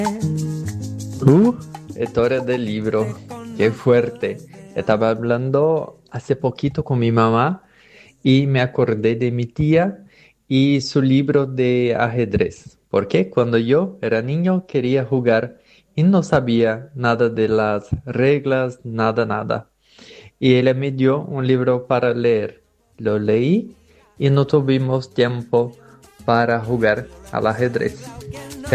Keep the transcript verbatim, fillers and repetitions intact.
Uh, Historia del libro. Qué fuerte. Estaba hablando hace poquito con mi mamá y me acordé de mi tía y su libro de ajedrez. Porque cuando yo era niño quería jugar y no sabía nada de las reglas, nada, nada. Y ella me dio un libro para leer. Lo leí y no tuvimos tiempo para jugar al ajedrez.